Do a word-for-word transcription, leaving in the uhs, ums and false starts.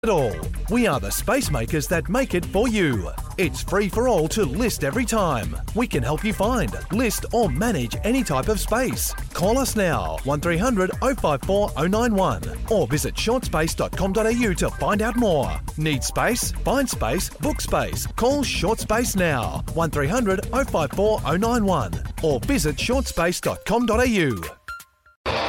It all. We are the space makers that make it for you. It's free for all to list every time. We can help you find, list or manage any type of space. Call us now, one three hundred oh five four oh nine one or visit short space dot com dot a u to find out more. Need space? Find space, book space. Call Short Space now, one three hundred oh five four oh nine one or visit short space dot com dot a u.